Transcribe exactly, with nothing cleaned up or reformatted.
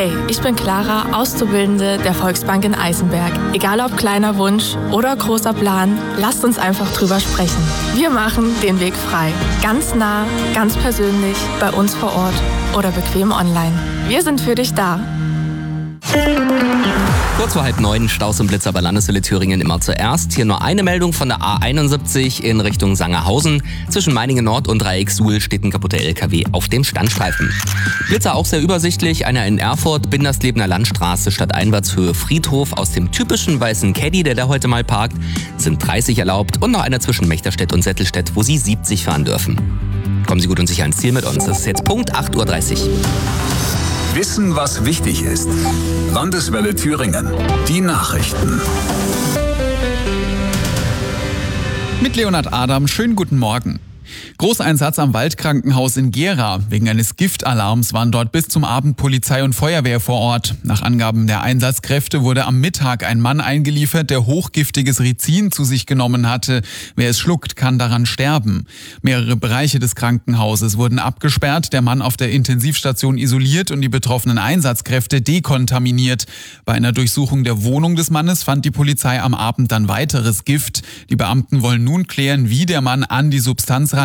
Hey, ich bin Clara, Auszubildende der Volksbank in Eisenberg. Egal ob kleiner Wunsch oder großer Plan, lasst uns einfach drüber sprechen. Wir machen den Weg frei. Ganz nah, ganz persönlich, bei uns vor Ort oder bequem online. Wir sind für dich da. Kurz vor halb neun, Staus und Blitzer bei Landeswelle Thüringen immer zuerst. Hier nur eine Meldung von der A einundsiebzig in Richtung Sangerhausen. Zwischen Meiningen Nord und Dreieck Suhl steht ein kaputter L K W auf dem Standstreifen. Blitzer auch sehr übersichtlich. Einer in Erfurt, Binderslebner Landstraße, Stadteinwärtshöhe Friedhof. Aus dem typischen weißen Caddy, der da heute mal parkt, sind dreißig erlaubt. Und noch einer zwischen Mechterstedt und Settelstedt, wo Sie siebzig fahren dürfen. Kommen Sie gut und sicher ans Ziel mit uns. Das ist jetzt Punkt acht Uhr dreißig. Wissen, was wichtig ist. Landeswelle Thüringen. Die Nachrichten. Mit Leonhard Adam, schönen guten Morgen. Großeinsatz am Waldkrankenhaus in Gera. Wegen eines Giftalarms waren dort bis zum Abend Polizei und Feuerwehr vor Ort. Nach Angaben der Einsatzkräfte wurde am Mittag ein Mann eingeliefert, der hochgiftiges Rizin zu sich genommen hatte. Wer es schluckt, kann daran sterben. Mehrere Bereiche des Krankenhauses wurden abgesperrt, der Mann auf der Intensivstation isoliert und die betroffenen Einsatzkräfte dekontaminiert. Bei einer Durchsuchung der Wohnung des Mannes fand die Polizei am Abend dann weiteres Gift. Die Beamten wollen nun klären, wie der Mann an die Substanz ran